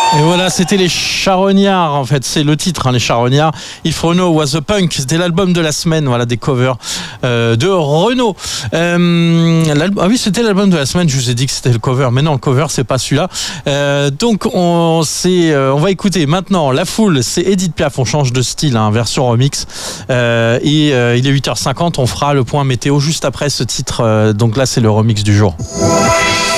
Et voilà, c'était les Charognards, en fait, c'est le titre, les Charognards. If Renault was a punk, c'était l'album de la semaine, voilà, des covers de Renault. Ah oui, c'était l'album de la semaine, je vous ai dit que c'était le cover, mais non, le cover, c'est pas celui-là. Donc, on va écouter maintenant La Foule, c'est Edith Piaf, on change de style, version remix. Il est 8h50, on fera le point météo juste après ce titre, donc là, c'est le remix du jour.